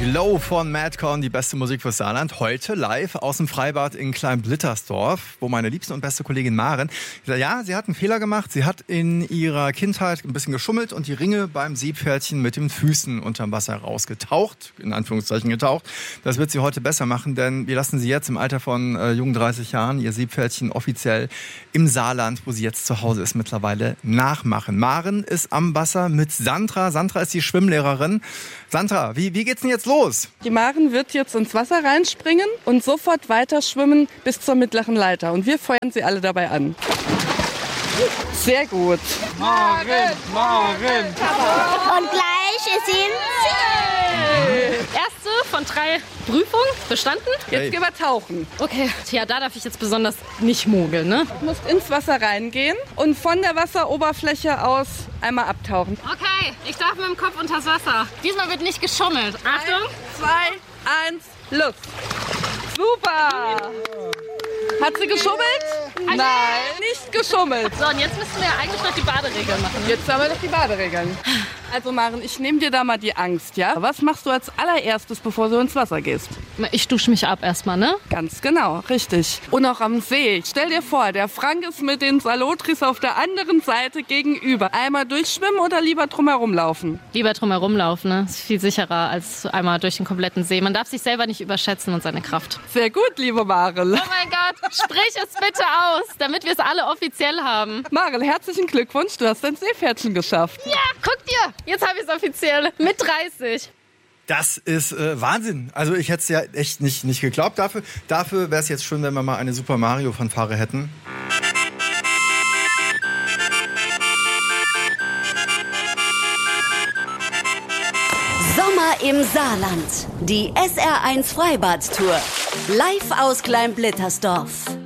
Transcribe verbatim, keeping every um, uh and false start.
Glow von Madcon, die beste Musik fürs Saarland. Heute live aus dem Freibad in Kleinblittersdorf, wo meine liebste und beste Kollegin Maren, ja, sie hat einen Fehler gemacht. Sie hat in ihrer Kindheit ein bisschen geschummelt und die Ringe beim Seepferdchen mit den Füßen unterm Wasser rausgetaucht, in Anführungszeichen getaucht. Das wird sie heute besser machen, denn wir lassen sie jetzt im Alter von äh, jungen dreißig Jahren ihr Seepferdchen offiziell im Saarland, wo sie jetzt zu Hause ist, mittlerweile nachmachen. Maren ist am Wasser mit Sandra. Sandra ist die Schwimmlehrerin. Sandra, wie, wie geht's denn jetzt los? Die Maren wird jetzt ins Wasser reinspringen und sofort weiter schwimmen bis zur mittleren Leiter. Und wir feuern sie alle dabei an. Sehr gut. Maren, Maren. Und gleich ist sie im Ziel. Erste von drei Prüfungen bestanden. Jetzt Hey. gehen wir tauchen. Okay, ja, da darf ich jetzt besonders nicht mogeln, ne? Du musst ins Wasser reingehen und von der Wasseroberfläche aus einmal abtauchen. Okay, ich darf mit dem Kopf unters Wasser. Diesmal wird nicht geschummelt. Achtung. Zwei, eins, los. Super. Hat sie geschummelt? Nein, nicht geschummelt. So, und jetzt müssen wir eigentlich noch die Baderegeln machen. Jetzt haben wir noch die Baderegeln. Also Maren, ich nehme dir da mal die Angst, ja? Was machst du als allererstes, bevor du ins Wasser gehst? Ich dusche mich ab erstmal, ne? Ganz genau, richtig. Und auch am See. Stell dir vor, der Frank ist mit den Salotris auf der anderen Seite gegenüber. Einmal durchschwimmen oder lieber drumherum laufen? Lieber drum herum laufen, ne? Ist viel sicherer als einmal durch den kompletten See. Man darf sich selber nicht überschätzen und seine Kraft. Sehr gut, liebe Maren. Oh mein Gott, sprich es bitte aus, damit wir es alle offiziell haben. Maren, herzlichen Glückwunsch, du hast dein Seepferdchen geschafft. Ja, guck dir, jetzt habe ich es offiziell mit dreißig. Das ist äh, Wahnsinn. Also ich hätte es ja echt nicht, nicht geglaubt. Dafür, dafür wäre es jetzt schön, wenn wir mal eine Super Mario-Fanfare hätten. Sommer im Saarland. Die S R eins Freibad-Tour. Live aus Kleinblittersdorf.